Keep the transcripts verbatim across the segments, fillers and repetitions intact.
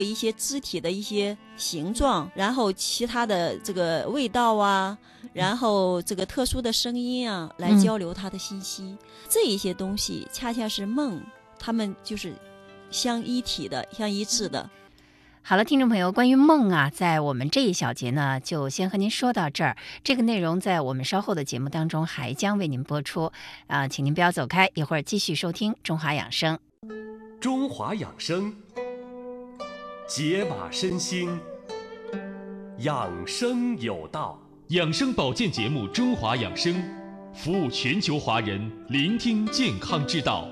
一些肢体的一些形状，然后其他的这个味道啊，然后这个特殊的声音啊，来交流他的信息、嗯、这一些东西恰恰是梦他们就是相一体的，相一致的。 好了，听众朋友，关于梦啊，在我们这一小节呢，就先和您说到这儿。这个内容在我们稍后的节目当中还将为您播出啊、呃，请您不要走开，一会儿继续收听中华养生。 中华养生，解码身心，养生有道。 养生保健节目《中华养生》，服务全球华人，聆听健康之道。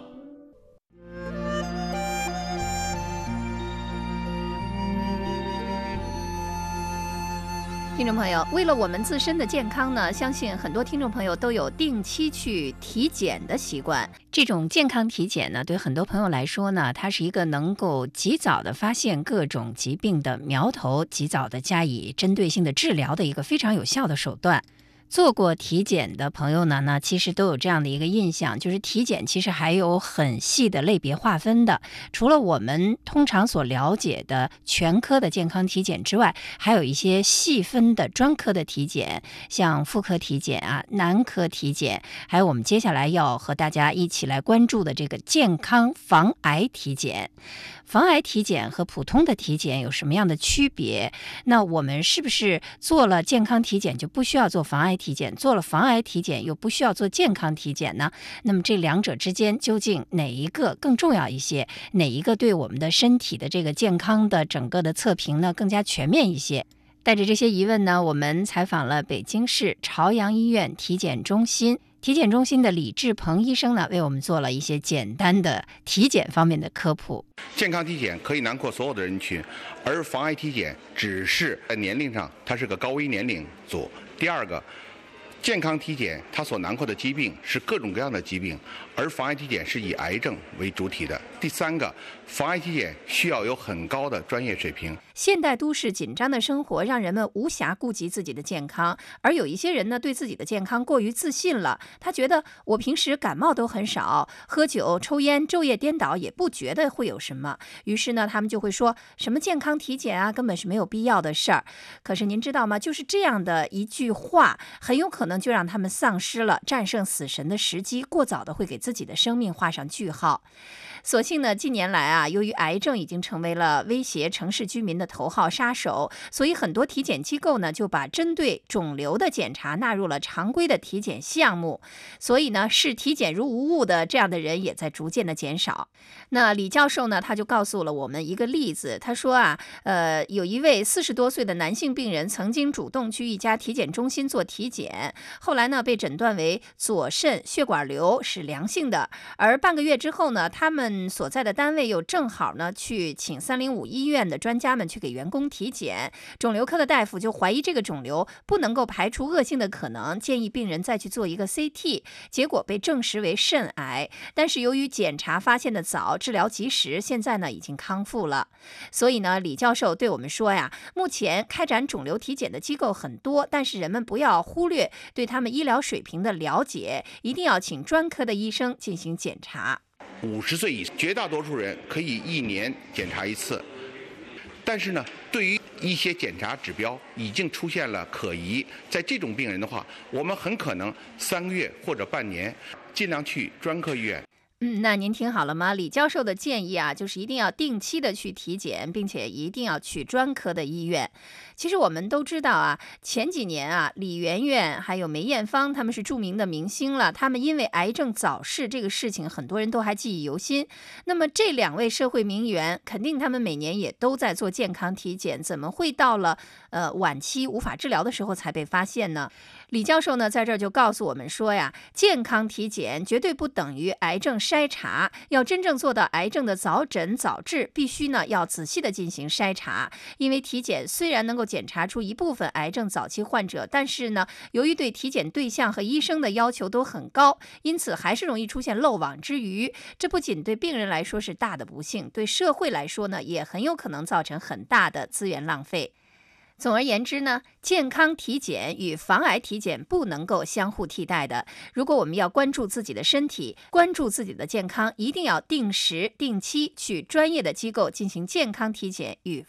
听众朋友，为了我们自身的健康呢，相信很多听众朋友都有定期去体检的习惯。这种健康体检呢，对很多朋友来说呢，它是一个能够及早的发现各种疾病的苗头，及早的加以针对性的治疗的一个非常有效的手段。做过体检的朋友呢，那其实都有这样的一个印象，就是体检其实还有很细的类别划分的。除了我们通常所了解的全科的健康体检之外，还有一些细分的专科的体检，像妇科体检啊、男科体检，还有我们接下来要和大家一起来关注的这个健康防癌体检。防癌体检和普通的体检有什么样的区别？那我们是不是做了健康体检就不需要做防癌体检，做了防癌体检又不需要做健康体检呢？那么这两者之间究竟哪一个更重要一些？哪一个对我们的身体的这个健康的整个的测评呢更加全面一些？带着这些疑问呢，我们采访了北京市朝阳医院体检中心体检中心的李志鹏医生呢，为我们做了一些简单的体检方面的科普。 健康体检可以囊括所有的人群，而防癌体检只是在年龄上它是个高危年龄组。第二个，健康体检它所囊括的疾病是各种各样的疾病，而防癌体检是以癌症为主体的。第三个，防癌体检需要有很高的专业水平。 现代都市紧张的生活让人们无暇顾及自己的健康，而有一些人呢，对自己的健康过于自信了。他觉得我平时感冒都很少，喝酒、抽烟、昼夜颠倒也不觉得会有什么。于是呢，他们就会说什么健康体检啊，根本是没有必要的事儿。可是您知道吗？就是这样的一句话，很有可能就让他们丧失了战胜死神的时机，过早的会给自己的生命画上句号。所幸呢，近年来啊，由于癌症已经成为了威胁城市居民的头号杀手，所以很多体检机构呢就把针对肿瘤的检查纳入了常规的体检项目。所以呢，视体检如无物的这样的人也在逐渐的减少。那李教授呢，他就告诉了我们一个例子，他说啊，呃，有一位四十多岁的男性病人曾经主动去一家体检中心做体检，后来呢被诊断为左肾血管瘤是良性的，而半个月之后呢，他们所在的单位又正好呢去请三零五医院的专家们去给员工体检，肿瘤科的大夫就怀疑这个肿瘤不能够排除恶性的可能，建议病人再去做一个 C T， 结果被证实为肾癌，但是由于检查发现的早，治疗及时，现在呢已经康复了。所以呢，李教授对我们说呀，目前开展肿瘤体检的机构很多，但是人们不要忽略对他们医疗水平的了解，一定要请专科的医生进行检查。 五十岁以上，绝大多数人可以一年检查一次，但是呢，对于一些检查指标已经出现了可疑，在这种病人的话，我们很可能三个月或者半年，尽量去专科医院。 嗯，那您听好了吗？李教授的建议啊，就是一定要定期的去体检，并且一定要去专科的医院。其实我们都知道啊，前几年啊，李媛媛还有梅艳芳他们是著名的明星了，他们因为癌症早逝这个事情，很多人都还记忆犹新。那么这两位社会名媛，肯定他们每年也都在做健康体检，怎么会到了呃晚期无法治疗的时候才被发现呢？李教授呢，在这儿就告诉我们说呀，健康体检绝对不等于癌症筛查，要真正做到癌症的早诊早治，必须呢要仔细的进行筛查。因为体检虽然能够检查出一部分癌症早期患者，但是呢，由于对体检对象和医生的要求都很高，因此还是容易出现漏网之鱼。这不仅对病人来说是大的不幸，对社会来说呢，也很有可能造成很大的资源浪费。 总而言之呢，健康体检与防癌体检不能够相互替代的。如果我们要关注自己的身体，关注自己的健康，一定要定时定期去专业的机构进行健康体检与